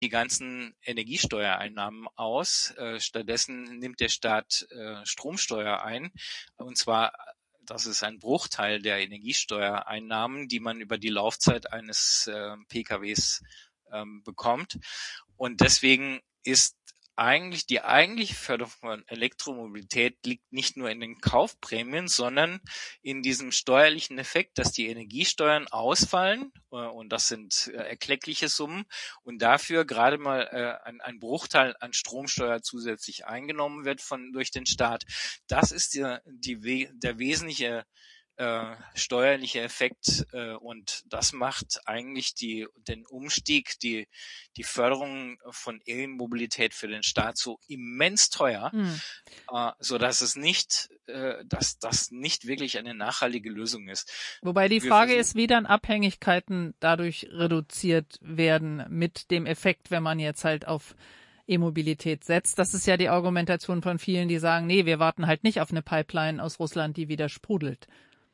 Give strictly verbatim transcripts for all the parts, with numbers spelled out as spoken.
die ganzen Energiesteuereinnahmen aus. Äh, stattdessen nimmt der Staat äh, Stromsteuer ein. Und zwar, das ist ein Bruchteil der Energiesteuereinnahmen, die man über die Laufzeit eines äh, P K Ws ähm, bekommt. Und deswegen ist eigentlich die eigentliche Förderung von Elektromobilität liegt nicht nur in den Kaufprämien, sondern in diesem steuerlichen Effekt, dass die Energiesteuern ausfallen, äh, und das sind äh, erkleckliche Summen, und dafür gerade mal äh, ein, ein Bruchteil an Stromsteuer zusätzlich eingenommen wird von durch den Staat. Das ist die, die, der wesentliche Äh, steuerlicher Effekt, äh, und das macht eigentlich die, den Umstieg, die, die Förderung von E-Mobilität für den Staat so immens teuer, hm. äh, so dass es nicht, äh, dass das nicht wirklich eine nachhaltige Lösung ist. Wobei die Wir Frage ist, wie dann Abhängigkeiten dadurch reduziert werden mit dem Effekt, wenn man jetzt halt auf E-Mobilität setzt. Das ist ja die Argumentation von vielen, die sagen, nee, wir warten halt nicht auf eine Pipeline aus Russland, die wieder sprudelt.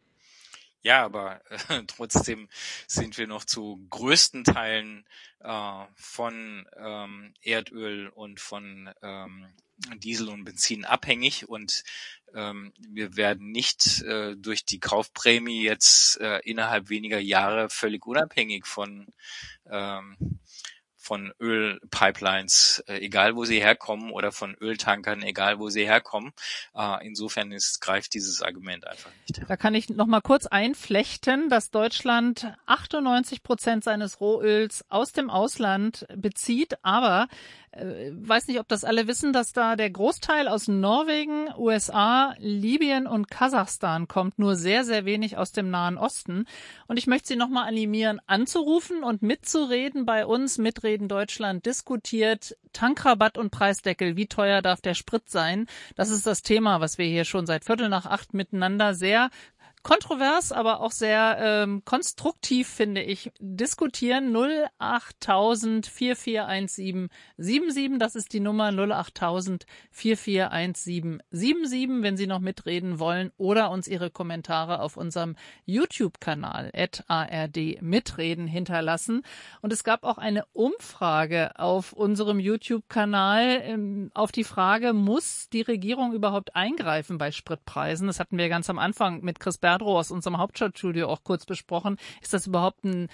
Ja, aber äh, trotzdem sind wir noch zu größten Teilen äh, von ähm, Erdöl und von ähm, Diesel und Benzin abhängig, und ähm, wir werden nicht äh, durch die Kaufprämie jetzt äh, innerhalb weniger Jahre völlig unabhängig von ähm, von Ölpipelines, äh, egal wo sie herkommen, oder von Öltankern, egal wo sie herkommen. Äh, insofern ist, greift dieses Argument einfach nicht. Da kann ich noch mal kurz einflechten, dass Deutschland achtundneunzig Prozent seines Rohöls aus dem Ausland bezieht, aber äh, weiß nicht, ob das alle wissen, dass da der Großteil aus Norwegen, U S A, Libyen und Kasachstan kommt, nur sehr, sehr wenig aus dem Nahen Osten. Und ich möchte Sie noch mal animieren, anzurufen und mitzureden bei uns. Mitreden Deutschland diskutiert Tankrabatt und Preisdeckel. Wie teuer darf der Sprit sein? Das ist das Thema, was wir hier schon seit Viertel nach acht miteinander sehr kontrovers, aber auch sehr ähm, konstruktiv, finde ich, diskutieren. null achttausend vier vier eins sieben sieben sieben, das ist die Nummer null achttausend vier vier eins sieben sieben sieben, wenn Sie noch mitreden wollen, oder uns Ihre Kommentare auf unserem YouTube-Kanal at A R D mitreden hinterlassen. Und es gab auch eine Umfrage auf unserem YouTube-Kanal ähm, auf die Frage, muss die Regierung überhaupt eingreifen bei Spritpreisen? Das hatten wir ganz am Anfang mit Chris Berdrow aus unserem Hauptstadtstudio auch kurz besprochen. Ist das überhaupt ein,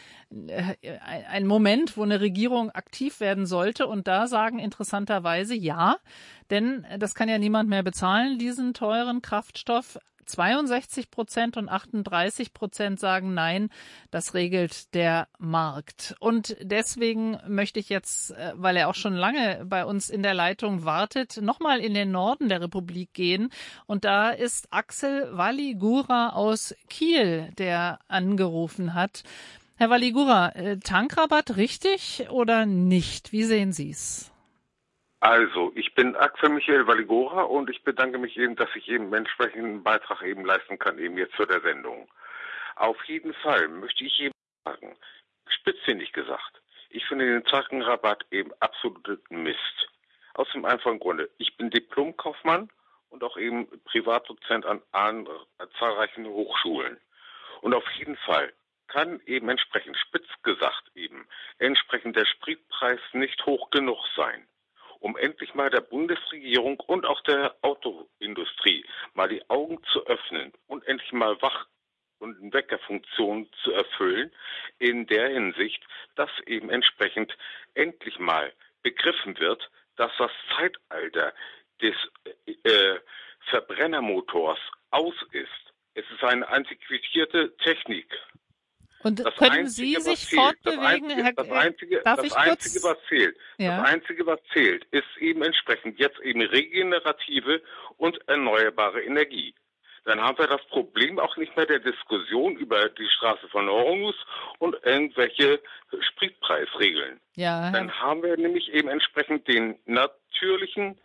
ein Moment, wo eine Regierung aktiv werden sollte? Und da sagen interessanterweise ja, denn das kann ja niemand mehr bezahlen, diesen teuren Kraftstoff. zweiundsechzig Prozent und achtunddreißig Prozent sagen nein, das regelt der Markt. Und deswegen möchte ich jetzt, weil er auch schon lange bei uns in der Leitung wartet, nochmal in den Norden der Republik gehen. Und da ist Axel Valigura aus Kiel, der angerufen hat. Herr Valigura, Tankrabatt richtig oder nicht? Wie sehen Sie es? Also, ich bin Axel Michael Valigura und ich bedanke mich eben, dass ich eben entsprechenden Beitrag eben leisten kann, eben jetzt zu der Sendung. Auf jeden Fall möchte ich eben sagen, spitzfindig gesagt, ich finde den Tankrabatt eben absolut Mist. Aus dem einfachen Grunde, ich bin Diplomkaufmann und auch eben Privatdozent an, an zahlreichen Hochschulen. Und auf jeden Fall kann eben entsprechend, spitz gesagt eben, entsprechend der Spritpreis nicht hoch genug sein, um endlich mal der Bundesregierung und auch der Autoindustrie mal die Augen zu öffnen und endlich mal Wach- und Weckerfunktion zu erfüllen, in der Hinsicht, dass eben entsprechend endlich mal begriffen wird, dass das Zeitalter des äh, Verbrennermotors aus ist. Es ist eine antiquierte Technik. Und das können Einzige, Sie sich fehlt, fortbewegen, das Einzige, Herr, das Einzige, darf das ich Einzige kurz? was zählt, Ja. das Einzige, was zählt, ist eben entsprechend jetzt eben regenerative und erneuerbare Energie. Dann haben wir das Problem auch nicht mehr der Diskussion über die Straße von Hormuz und irgendwelche Spritpreisregeln. Ja, Dann haben wir nämlich eben entsprechend den natürlichen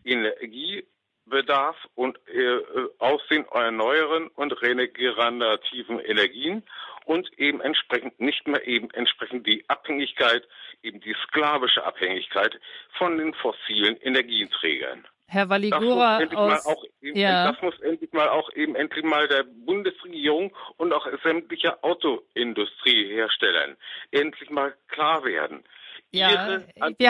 Energiebedarf und äh, aus den erneuerbaren und regenerativen Energien und eben entsprechend nicht mehr eben entsprechend die Abhängigkeit, eben die sklavische Abhängigkeit von den fossilen Energieträgern. Herr Valigura, das muss endlich aus, mal auch eben, ja. das muss endlich mal auch eben endlich mal der Bundesregierung und auch sämtlicher Autoindustrieherstellern endlich mal klar werden. Ja, Ihre wir